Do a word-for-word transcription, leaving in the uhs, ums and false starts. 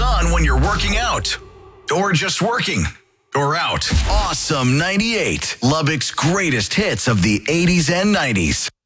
on when you're working out, or just working, or out. Awesome ninety-eight, Lubbock's greatest hits of the eighties and nineties.